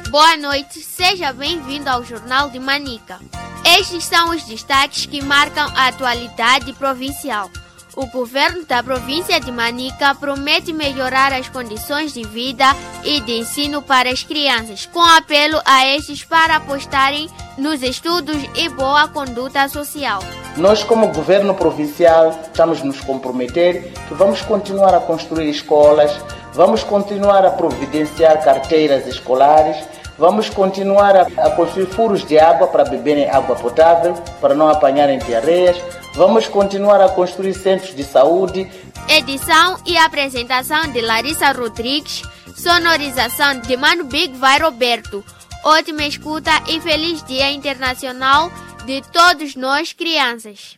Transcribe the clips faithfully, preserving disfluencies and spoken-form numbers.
Boa noite, seja bem-vindo ao Jornal de Manica. Estes são os destaques que marcam a atualidade provincial. O governo da província de Manica promete melhorar as condições de vida e de ensino para as crianças, com apelo a estes para apostarem nos estudos e boa conduta social. Nós, como governo provincial, estamos a nos comprometer que vamos continuar a construir escolas, vamos continuar a providenciar carteiras escolares, vamos continuar a, a construir furos de água para beberem água potável, para não apanharem diarreias, vamos continuar a construir centros de saúde. Edição e apresentação de Larissa Rodrigues, sonorização de Mano Big Vai Roberto. Ótima escuta e feliz Dia Internacional de todos nós crianças.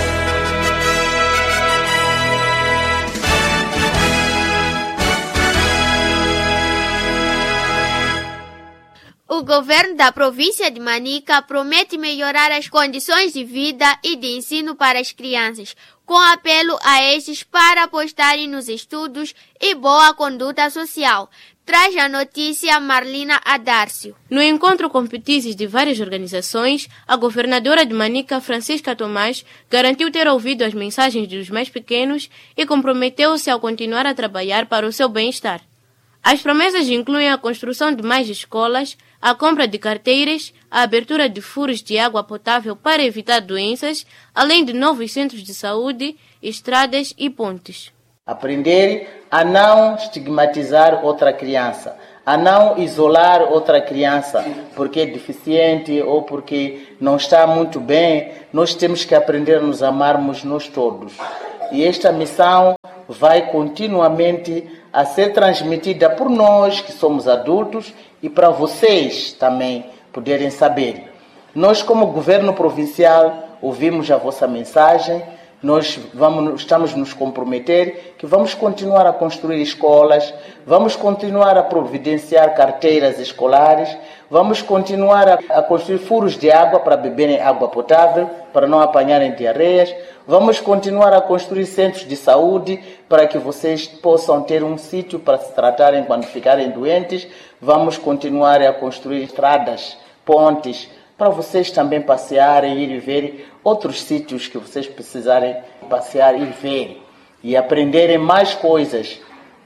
O governo da província de Manica promete melhorar as condições de vida e de ensino para as crianças, com apelo a estes para apostarem nos estudos e boa conduta social. Traz a notícia Marlina Adárcio. No encontro com petizes de várias organizações, a governadora de Manica, Francisca Tomás, garantiu ter ouvido as mensagens dos mais pequenos e comprometeu-se a continuar a trabalhar para o seu bem-estar. As promessas incluem a construção de mais escolas, a compra de carteiras, a abertura de furos de água potável para evitar doenças, além de novos centros de saúde, estradas e pontes. Aprender a não estigmatizar outra criança, a não isolar outra criança porque é deficiente ou porque não está muito bem. Nós temos que aprender a nos amarmos nós todos. E esta missão vai continuamente a ser transmitida por nós que somos adultos e para vocês também poderem saber. Nós, como governo provincial, ouvimos a vossa mensagem. Nós vamos, estamos a nos comprometer que vamos continuar a construir escolas, vamos continuar a providenciar carteiras escolares, vamos continuar a, a construir furos de água para beberem água potável, para não apanharem diarreias, vamos continuar a construir centros de saúde para que vocês possam ter um sítio para se tratarem quando ficarem doentes, vamos continuar a construir estradas, pontes, para vocês também passearem, ir e ver outros sítios que vocês precisarem passear e ver e aprenderem mais coisas.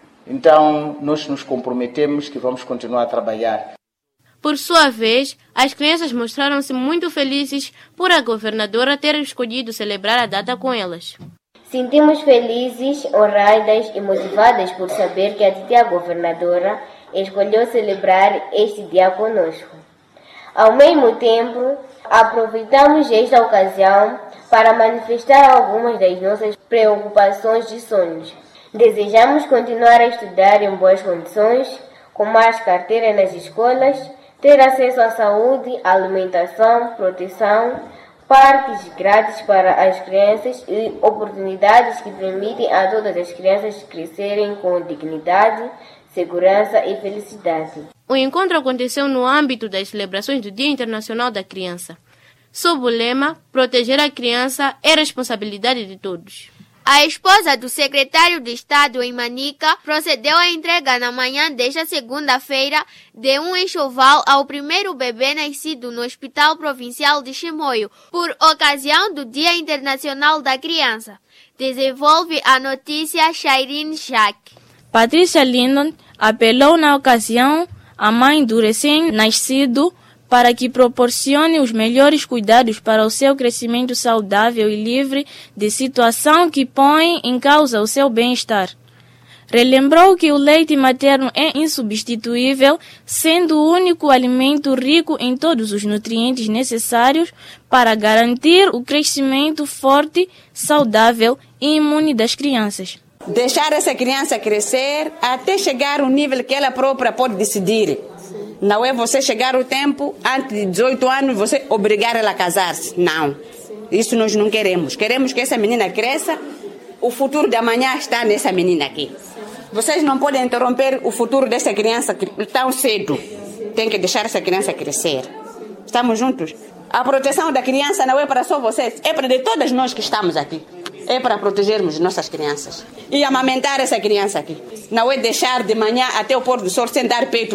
Então, nós nos comprometemos que vamos continuar a trabalhar. Por sua vez, as crianças mostraram-se muito felizes por a governadora ter escolhido celebrar a data com elas. Sentimos felizes, honradas e motivadas por saber que a titia governadora escolheu celebrar este dia conosco. Ao mesmo tempo, aproveitamos esta ocasião para manifestar algumas das nossas preocupações e sonhos. Desejamos continuar a estudar em boas condições, com mais carteiras nas escolas, ter acesso à saúde, alimentação, proteção, parques grátis para as crianças e oportunidades que permitem a todas as crianças crescerem com dignidade, segurança e felicidade. O encontro aconteceu no âmbito das celebrações do Dia Internacional da Criança. Sob o lema, proteger a criança é responsabilidade de todos. A esposa do secretário de Estado em Manica procedeu à entrega na manhã desta segunda-feira de um enxoval ao primeiro bebê nascido no Hospital Provincial de Chimoio, por ocasião do Dia Internacional da Criança. Desenvolve a notícia Shairine Jacques. Patrícia Lindon apelou na ocasião à mãe do recém-nascido para que proporcione os melhores cuidados para o seu crescimento saudável e livre de situação que põe em causa o seu bem-estar. Relembrou que o leite materno é insubstituível, sendo o único alimento rico em todos os nutrientes necessários para garantir o crescimento forte, saudável e imune das crianças. Deixar essa criança crescer até chegar ao nível que ela própria pode decidir. Não é você chegar ao tempo, antes de dezoito anos, você obrigar ela a casar-se. Não. Isso nós não queremos. Queremos que essa menina cresça. O futuro de amanhã está nessa menina aqui. Vocês não podem interromper o futuro dessa criança tão cedo. Tem que deixar essa criança crescer. Estamos juntos? A proteção da criança não é para só vocês, é para de todas nós que estamos aqui. É para protegermos nossas crianças. E amamentar essa criança aqui. Não é deixar de manhã até o pôr do sol sem dar peito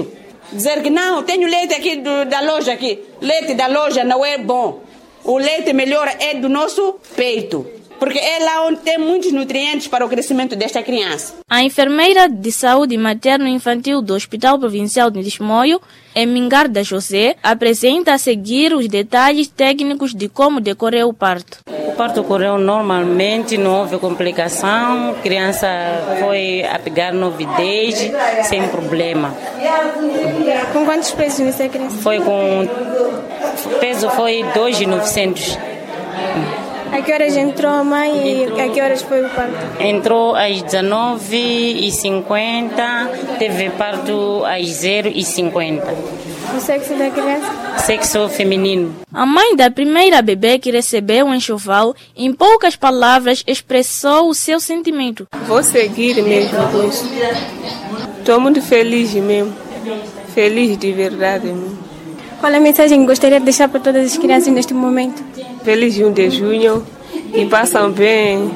Dizer que não, tenho leite aqui do, da loja aqui. Leite da loja não é bom. O leite melhor é do nosso peito. Porque é lá onde tem muitos nutrientes para o crescimento desta criança. A enfermeira de saúde materno-infantil do Hospital Provincial de Chimoio, Emingarda José, apresenta a seguir os detalhes técnicos de como decorreu o parto. O parto ocorreu normalmente, não houve complicação, a criança foi a pegar novidez sem problema. Com quantos pesos nessa criança? Foi com... O peso foi dois mil e novecentos. A que horas entrou a mãe e a que horas foi o parto? Entrou às dezenove e cinquenta, teve parto às zero e cinquenta. O sexo da criança? Sexo feminino. A mãe da primeira bebê que recebeu o enxoval, em poucas palavras, expressou o seu sentimento. Vou seguir mesmo com isso. Estou muito feliz mesmo. Feliz de verdade mesmo. Qual é a mensagem que gostaria de deixar para todas as crianças neste momento? Feliz um de junho e passam bem.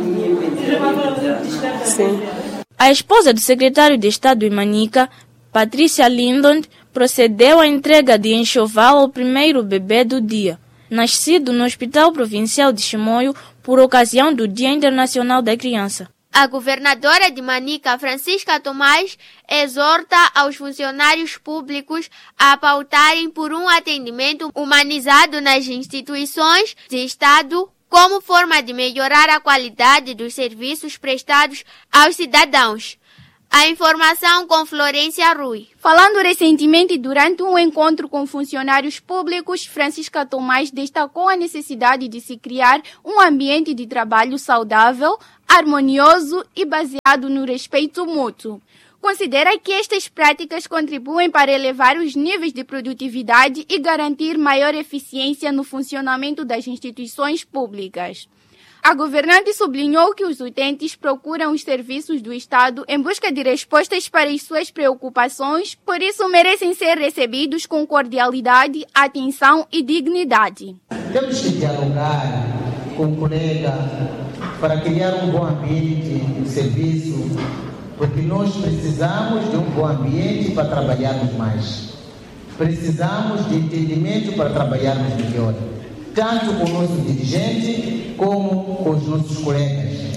Sim. A esposa do secretário de Estado em Manica, Patrícia Lindon, procedeu à entrega de enxoval ao primeiro bebê do dia, nascido no Hospital Provincial de Chimoio por ocasião do Dia Internacional da Criança. A governadora de Manica, Francisca Tomás, exorta aos funcionários públicos a pautarem por um atendimento humanizado nas instituições de Estado como forma de melhorar a qualidade dos serviços prestados aos cidadãos. A informação com Florência Rui. Falando recentemente durante um encontro com funcionários públicos, Francisca Tomás destacou a necessidade de se criar um ambiente de trabalho saudável, harmonioso e baseado no respeito mútuo. Considera que estas práticas contribuem para elevar os níveis de produtividade e garantir maior eficiência no funcionamento das instituições públicas. A governante sublinhou que os utentes procuram os serviços do Estado em busca de respostas para as suas preocupações, por isso merecem ser recebidos com cordialidade, atenção e dignidade. Temos que dialogar com o colega para criar um bom ambiente de serviço, porque nós precisamos de um bom ambiente para trabalharmos mais. Precisamos de entendimento para trabalharmos melhor, tanto com o nosso dirigente como com os nossos colegas.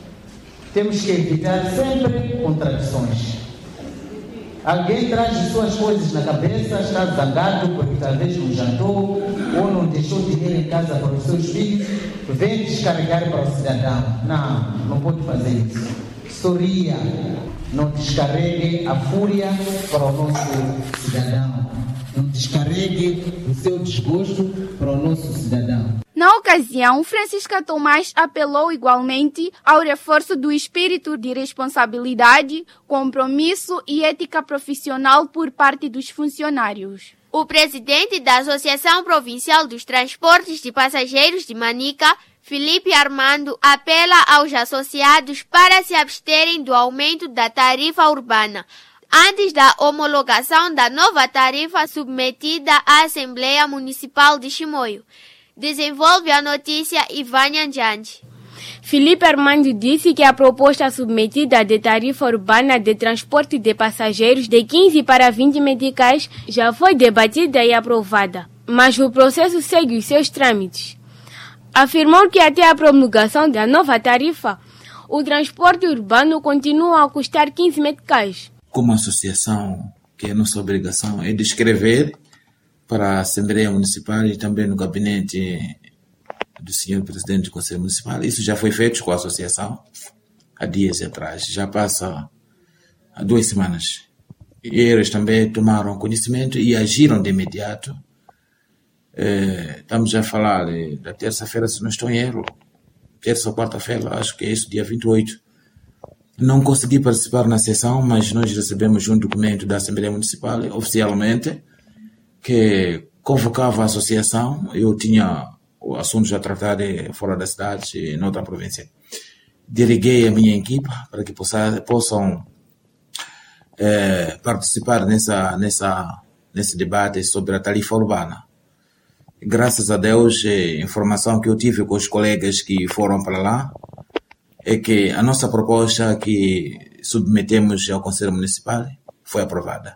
Temos que evitar sempre contradições. Alguém traz as suas coisas na cabeça, está zangado porque talvez não jantou ou não deixou dinheiro em casa para os seus filhos, vem descarregar para o cidadão. Não, não pode fazer isso. Sorria, não descarregue a fúria para o nosso cidadão. Não descarregue o seu desgosto para o nosso cidadão. Na ocasião, Francisca Tomás apelou igualmente ao reforço do espírito de responsabilidade, compromisso e ética profissional por parte dos funcionários. O presidente da Associação Provincial dos Transportes de Passageiros de Manica, Felipe Armando, apela aos associados para se absterem do aumento da tarifa urbana, antes da homologação da nova tarifa submetida à Assembleia Municipal de Chimoio. Desenvolve a notícia Ivânia Njandi. Felipe Armando disse que a proposta submetida de tarifa urbana de transporte de passageiros de quinze para vinte meticais já foi debatida e aprovada, mas o processo segue os seus trâmites. Afirmou que até a promulgação da nova tarifa, o transporte urbano continua a custar quinze meticais. Como associação, que é nossa obrigação é descrever para a Assembleia Municipal e também no gabinete do senhor Presidente do Conselho Municipal. Isso já foi feito com a associação há dias atrás, já passa há duas semanas. E eles também tomaram conhecimento e agiram de imediato. É, estamos a falar da terça-feira, se não estou em erro, terça ou quarta-feira, acho que é isso, dia vinte e oito. Não consegui participar na sessão, mas nós recebemos um documento da Assembleia Municipal, oficialmente, que convocava a associação. Eu tinha o assunto já tratado fora da cidade, em outra província. Deleguei a minha equipe para que possa, possam é, participar nessa, nessa, nesse debate sobre a tarifa urbana. Graças a Deus, a informação que eu tive com os colegas que foram para lá é que a nossa proposta que submetemos ao Conselho Municipal foi aprovada.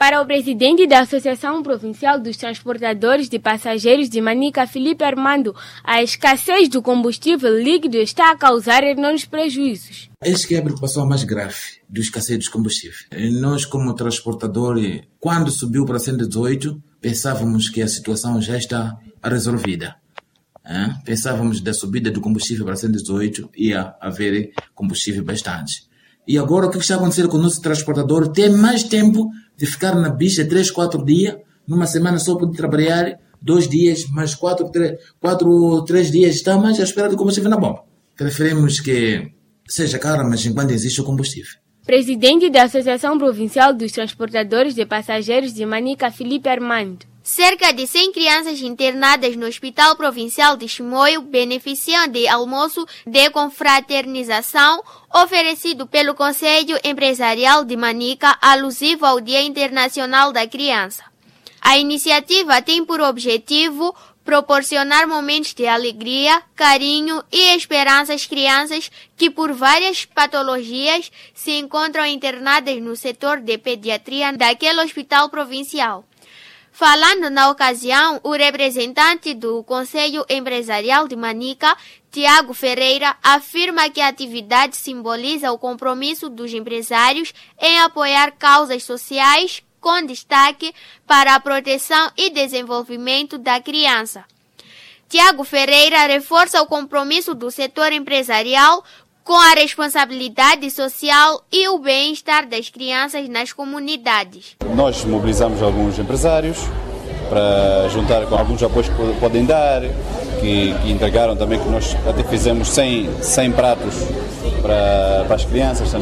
Para o presidente da Associação Provincial dos Transportadores de Passageiros de Manica, Felipe Armando, a escassez do combustível líquido está a causar enormes prejuízos. Essa que é a preocupação mais grave do escassez dos combustíveis. Nós, como transportador, quando subiu para cento e dezoito, pensávamos que a situação já está resolvida. É? Pensávamos da subida do combustível para cento e dezoito ia haver combustível bastante. E agora o que está acontecendo com o nosso transportador? Tem mais tempo de ficar na bicha três, quatro dias, numa semana só pode trabalhar dois dias, mais quatro, três, quatro, três dias está mais à espera do combustível na bomba. Preferimos que seja caro, mas enquanto existe o combustível. Presidente da Associação Provincial dos Transportadores de Passageiros de Manica, Felipe Armando. Cerca de cem crianças internadas no Hospital Provincial de Chimoio beneficiam de almoço de confraternização oferecido pelo Conselho Empresarial de Manica, alusivo ao Dia Internacional da Criança. A iniciativa tem por objetivo proporcionar momentos de alegria, carinho e esperança às crianças que por várias patologias se encontram internadas no setor de pediatria daquele hospital provincial. Falando na ocasião, o representante do Conselho Empresarial de Manica, Tiago Ferreira, afirma que a atividade simboliza o compromisso dos empresários em apoiar causas sociais com destaque para a proteção e desenvolvimento da criança. Tiago Ferreira reforça o compromisso do setor empresarial com a responsabilidade social e o bem-estar das crianças nas comunidades. Nós mobilizamos alguns empresários para juntar com alguns apoios que podem dar, que, que entregaram também, que nós até fizemos cem, cem pratos para, para as crianças,